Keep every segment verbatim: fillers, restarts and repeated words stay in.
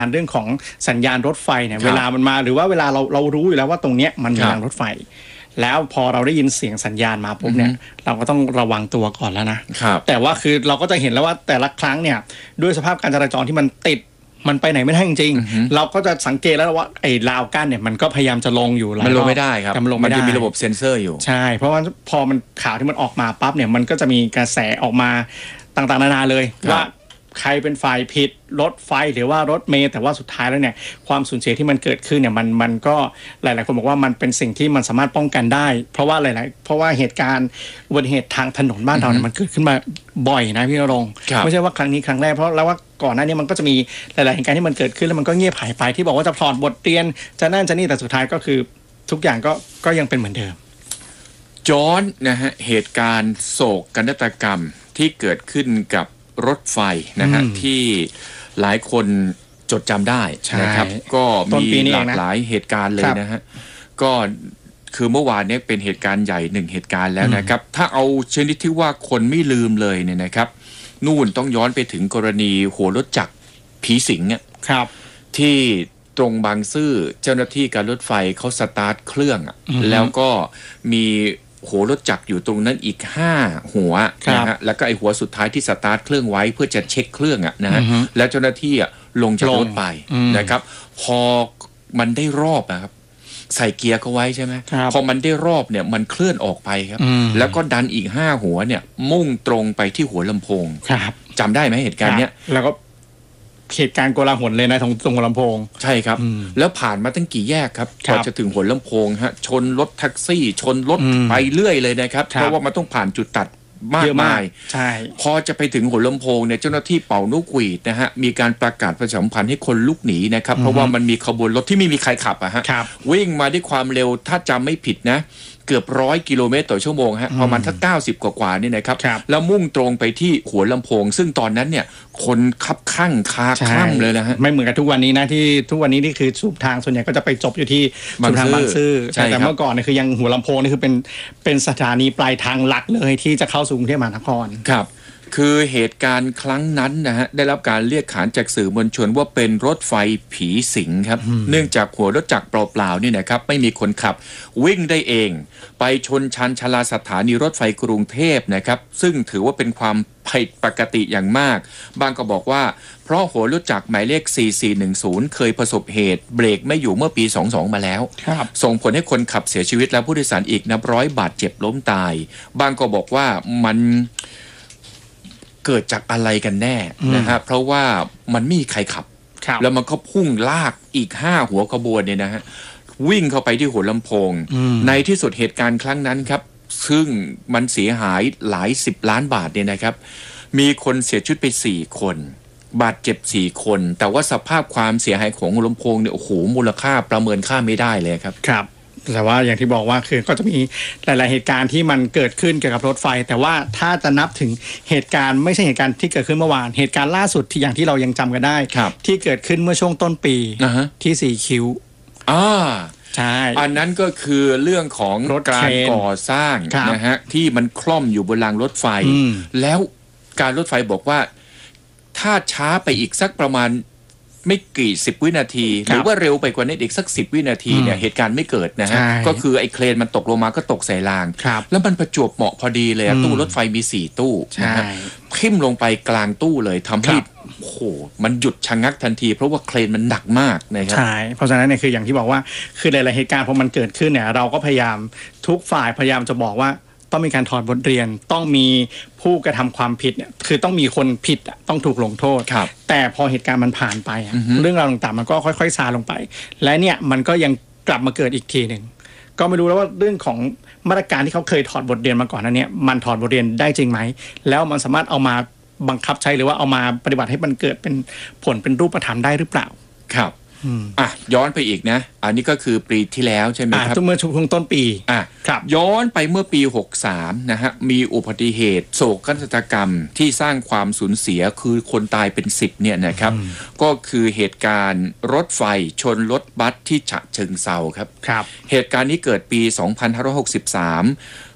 เรื่องของสัญญาณรถไฟเนี่ยเวลามันมาหรือว่าเวลาเราเรารู้อยู่แล้วว่าตรงเนี้ยมันมีรางรถไฟแล้วพอเราได้ยินเสียงสัญญาณมาปุ๊บเนี่ยเราก็ต้องระวังตัวก่อนแล้วนะแต่ว่าคือเราก็จะเห็นแล้วว่าแต่ละครั้งเนี่ยด้วยสภาพการจราจรที่มันติดมันไปไหนไม่ได้จริงๆเราก็จะสังเกตแล้วว่าไอ้ราวกั้นเนี่ยมันก็พยายามจะลงอยู่แล้วมันลงไม่ได้ครับมันจะมีระบบเซ็นเซอร์อยู่ใช่เพราะว่าพอมันข่าวที่มันออกมาปั๊บเนี่ยมันก็จะมีกระแสออกมาต่างๆนานาเลยว่าใครเป็นฝ่ายผิดรถไฟหรือว่ารถเมล์แต่ว่าสุดท้ายแล้วเนี่ยความสูญเสียที่มันเกิดขึ้นเนี่ยมันมันก็หลายๆคนบอกว่ามันเป็นสิ่งที่มันสามารถป้องกันได้เพราะว่าหลายๆเพราะว่าเหตุการณ์อุบัติเหตุทางถนนบ้านเราเนี่ยมันเกิดขึ้นมาบ่อยนะพี่ณรงค์ไม่ใช่ว่าครั้งนี้ครั้งแรกเพราะแล้วว่าก่อนหน้านี้มันก็จะมีหลายๆเหตุการณ์ที่มันเกิดขึ้นแล้วมันก็เงียบหายไปที่บอกว่าจะถอดบทเรียนจะนั่นจะนี่แต่สุดท้ายก็คือทุกอย่างก็ก็ยังเป็นเหมือนเดิมย้อนนะฮะเหตุการณ์โศกนาฏกรรมที่เกิดขึ้นกับรถไฟนะฮะที่หลายคนจดจำได้นะครับก็มีหลากหลายเหตุการณ์เลยนะฮะก็คือเมื่อวานนี้เป็นเหตุการณ์ใหญ่หนึ่งเหตุการณ์แล้วนะครับถ้าเอาชนิดที่ว่าคนไม่ลืมเลยเนี่ยนะครับนู่นต้องย้อนไปถึงกรณีหัวรถจักรผีสิงเนี่ยที่ตรงบางซื่อเจ้าหน้าที่การรถไฟเขาสตาร์ทเครื่องแล้วก็มีหัวรถจักรอยู่ตรงนั้นอีกห้าหัวนะฮะแล้วก็ไอหัวสุดท้ายที่สตาร์ทเครื่องไว้เพื่อจะเช็คเครื่องอ่ะนะฮะแล้วเจ้าหน้าที่อ่ะลงจากรถไปนะครับพอมันได้รอบนะครับใส่เกียร์เขาไว้ใช่ไหมพอมันได้รอบเนี่ยมันเคลื่อนออกไปครับแล้วก็ดันอีกห้าหัวเนี่ยมุ่งตรงไปที่หัวลำโพงจำได้ไหมเหตุการณ์เนี้ยแล้วก็เหตุการณ์โกลาหลเลยนะตรงตรงหัวลำโพงใช่ครับแล้วผ่านมาตั้งกี่แยกครับพอจะถึงหัวลำโพงฮะชนรถแท็กซี่ชนรถไปเรื่อยเลยนะครับเพราะว่ามันต้องผ่านจุดตัดมากมายใช่พอจะไปถึงหัวลำโพงเนี่ยเจ้าหน้าที่เป่านกหวีดนะฮะมีการประกาศประชาสัมพันธ์ให้คนลุกหนีนะครับเพราะว่ามันมีขบวนรถที่ไม่มีใครขับอะฮะวิ่งมาด้วยความเร็วถ้าจำไม่ผิดนะเกือบร้อยกิโลเมตรต่อชั่วโมงฮะประมาณทั้งเก้าสิบกว่าๆนี่นะครับแล้วมุ่งตรงไปที่หัวลำโพงซึ่งตอนนั้นเนี่ยคนคับข้างคาคล่ำเลยนะฮะไม่เหมือนกับทุกวันนี้นะที่ทุกวันนี้นี่คือสูบทางส่วนใหญ่ก็จะไปจบอยู่ที่สูบทางบางซื่อแต่เมื่อก่อนเนี่ยคือยังหัวลำโพงนี่คือเป็นเป็นสถานีปลายทางหลักเลยที่จะเข้าสู่กรุงเทพมหานครครับคือเหตุการณ์ครั้งนั้นนะฮะได้รับการเรียกขานจากสื่อมวลชนว่าเป็นรถไฟผีสิงครับเนื่องจากหัวรถจักรเปล่าๆนี่นะครับไม่มีคนขับวิ่งได้เองไปชนชันชลาสถานีรถไฟกรุงเทพนะครับซึ่งถือว่าเป็นความผิดปกติอย่างมากบางก็บอกว่าเพราะหัวรถจักรหมายเลขสี่สี่หนึ่งศูนย์เคยประสบเหตุเบรกไม่อยู่เมื่อปีสองสิบสองมาแล้วส่งผลให้คนขับเสียชีวิตและผู้โดยสารอีกนับร้อยบาดเจ็บล้มตายบางก็บอกว่ามันเกิดจากอะไรกันแน่นะฮะเพราะว่ามันไม่มีใครขับแล้วมันก็พุ่งลากอีกห้าหัวขบวนเนี่ยนะฮะวิ่งเข้าไปที่หัวลำโพงในที่สุดเหตุการณ์ครั้งนั้นครับซึ่งมันเสียหายหลายสิบล้านบาทเนี่ยนะครับมีคนเสียชีวิตไปสี่คนบาดเจ็บสี่คนแต่ว่าสภาพความเสียหายของหัวลำโพงเนี่ยโอ้โหมูลค่าประเมินค่าไม่ได้เลยครับครับแต่ว่าอย่างที่บอกว่าคือก็จะมีหลายๆเหตุการณ์ที่มันเกิดขึ้นเกี่ยวกับรถไฟแต่ว่าถ้าจะนับถึงเหตุการณ์ไม่ใช่เหตุการณ์ที่เกิดขึ้นเมื่อวานเหตุการณ์ล่าสุดที่อย่างที่เรายังจำกันได้ที่เกิดขึ้นเมื่อช่วงต้นปี uh-huh. ที่สี่คิ้วอ่าใช่อันนั้นก็คือเรื่องของการก่อสร้างนะฮะที่มันคล่อมอยู่บนรางรถไฟแล้วการรถไฟบอกว่าถ้าช้าไปอีกสักประมาณไม่กี่สิบวินาทีหรือว่าเร็วไปกว่านี้อีกสักสิบวินาทีเนี่ยเหตุการณ์ไม่เกิดนะฮะก็คือไอ้เครนมันตกลงมาก็ตกใส่รางแล้วมันประจวบเหมาะพอดีเลยตู้รถไฟมีสี่ตู้นะฮะทิ่มลงไปกลางตู้เลยทำให้โอ้โหมันหยุดชะงักทันทีเพราะว่าเครนมันหนักมากนะครับใช่เพราะฉะนั้นเนี่ยคืออย่างที่บอกว่าคือหลายๆเหตุการณ์พอมันเกิดขึ้นเนี่ยเราก็พยายามทุกฝ่ายพยายามจะบอกว่าต้องมีการถอดบทเรียนต้องมีผู้กระทำความผิดเนี่ยคือต้องมีคนผิดต้องถูกลงโทษแต่พอเหตุการณ์มันผ่านไปเรื่องราวต่างๆมันก็ค่อยๆซาลงไปและเนี่ยมันก็ยังกลับมาเกิดอีกทีหนึ่งก็ไม่รู้แล้วว่าเรื่องของมาตรการที่เขาเคยถอดบทเรียนมาก่อนนั้นเนี่ยมันถอดบทเรียนได้จริงไหมแล้วมันสามารถเอามาบังคับใช้หรือว่าเอามาปฏิบัติให้มันเกิดเป็นผลเป็นรูปธรรมได้หรือเปล่าครับอ่ะย้อนไปอีกนะอันนี้ก็คือปีที่แล้วใช่ไหมครับเมื่อช่วงต้นปีอ่ะครับย้อนไปเมื่อปีหกสิบสามนะฮะมีอุบัติเหตุโศกนาฏกรรมที่สร้างความสูญเสียคือคนตายเป็นสิบเนี่ยนะครับก็คือเหตุการณ์รถไฟชนรถบัสที่ฉะเชิงเทราครับครับเหตุการณ์นี้เกิดปีสองพันห้าร้อยหกสิบสาม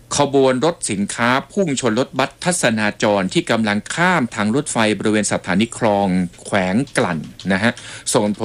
ขบวนรถสินค้าพุ่งชนรถบัสทัศนาจรที่กำลังข้ามทางรถไฟบริเวณสถานีคลองแขวงกลั่นนะฮะส่งผล